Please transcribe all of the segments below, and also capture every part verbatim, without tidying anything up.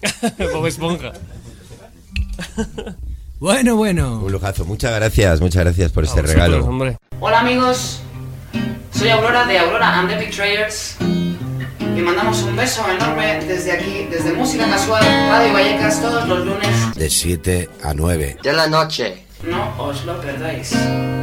Bob Esponja. Bueno, bueno. Un lujazo. Muchas gracias, muchas gracias por este regalo. Vosotros, hombre. Hola amigos, soy Aurora de Aurora and the Epic Traders y mandamos un beso enorme desde aquí, desde Música Casual, Radio Vallecas, todos los lunes De siete a nueve de la noche. No os lo perdáis.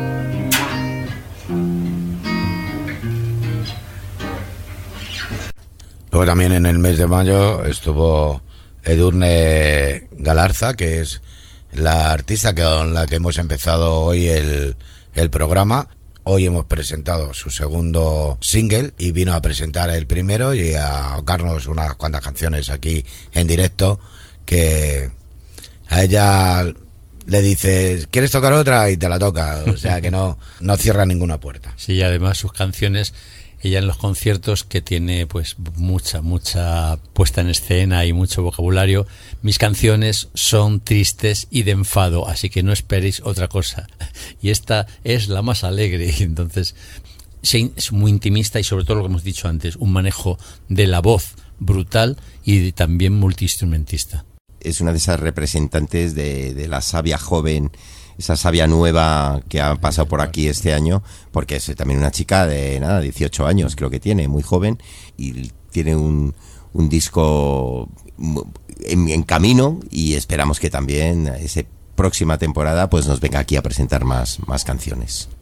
Luego también en el mes de mayo estuvo Edurne Galarza, que es la artista con la que hemos empezado hoy el, el programa. Hoy hemos presentado su segundo single y vino a presentar el primero y a tocarnos unas cuantas canciones aquí en directo, que a ella le dices, ¿quieres tocar otra? Y te la toca, o sea que no, no cierra ninguna puerta. Sí, y además sus canciones, ella en los conciertos, que tiene pues mucha, mucha puesta en escena y mucho vocabulario, mis canciones son tristes y de enfado, así que no esperéis otra cosa. Y esta es la más alegre, entonces sí, es muy intimista y sobre todo lo que hemos dicho antes, un manejo de la voz brutal y también multiinstrumentista. Es una de esas representantes de, de la savia joven, esa savia nueva que ha pasado por aquí este año, porque es también una chica de nada, dieciocho años creo que tiene, muy joven, y tiene un, un disco en, en camino, y esperamos que también esa próxima temporada pues nos venga aquí a presentar más, más canciones.